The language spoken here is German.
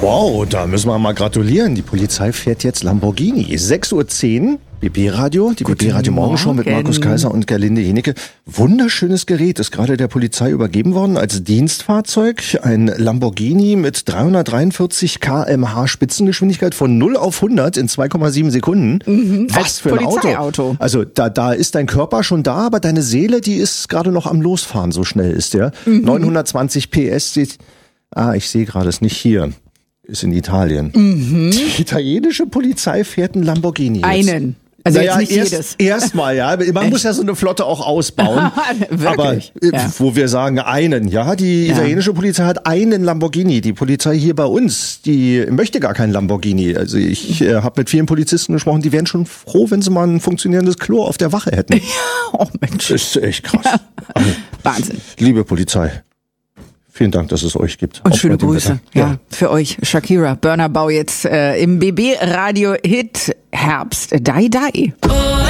Wow, da müssen wir mal gratulieren. Die Polizei fährt jetzt Lamborghini. 6:10 Uhr, BB-Radio, die BB-Radio-Morgenshow mit Markus Kaiser und Gerlinde Jenecke. Wunderschönes Gerät ist gerade der Polizei übergeben worden als Dienstfahrzeug. Ein Lamborghini mit 343 km/h Spitzengeschwindigkeit von 0 auf 100 in 2,7 Sekunden. Was für ein Auto. Also da ist dein Körper schon da, aber deine Seele, die ist gerade noch am Losfahren, so schnell ist der. 920 PS, ich sehe gerade, ist nicht hier. Ist in Italien. Die italienische Polizei fährt einen Lamborghini jetzt. Einen. Also jetzt nicht jedes. Erstmal, ja. Man muss ja so eine Flotte auch ausbauen. Wirklich? Aber wo wir sagen einen, ja, die italienische Polizei hat einen Lamborghini. Die Polizei hier bei uns, die möchte gar keinen Lamborghini. Also ich habe mit vielen Polizisten gesprochen, die wären schon froh, wenn sie mal ein funktionierendes Klo auf der Wache hätten. Oh Mensch. Das ist echt krass. Ja. Also, Wahnsinn. Liebe Polizei. Vielen Dank, dass es euch gibt. Und schöne Grüße. Ja, für euch. Shakira, Burnerbau jetzt im BB Radio Hit Herbst. Die.